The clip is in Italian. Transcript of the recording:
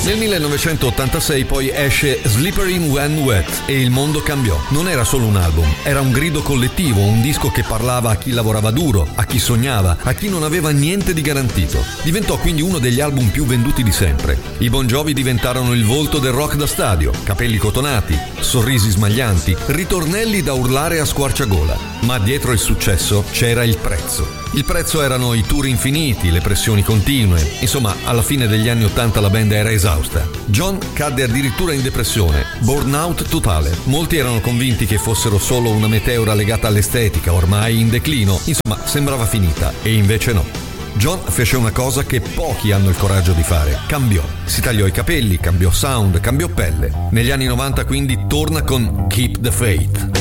Nel 1986 poi esce Slippery When Wet e il mondo cambiò. Non era solo un album, era un grido collettivo, un disco che parlava a chi lavorava duro, a chi sognava, a chi non aveva niente di garantito. Diventò quindi uno degli album più venduti di sempre. I Bon Jovi diventarono il volto del rock da stadio, capelli cotonati, sorrisi smaglianti, ritornelli da urlare a squarciagola. Ma dietro il successo c'era il prezzo. Il prezzo erano i tour infiniti, le pressioni continue. Insomma, alla fine degli anni *80 la band era esausta. John cadde addirittura in depressione, burnout totale. Molti erano convinti che fossero solo una meteora legata all'estetica, ormai in declino. Insomma, sembrava finita, e invece no. John fece una cosa che pochi hanno il coraggio di fare. Cambiò. Si tagliò i capelli, cambiò sound, cambiò pelle. Negli anni 90 quindi torna con Keep the Faith.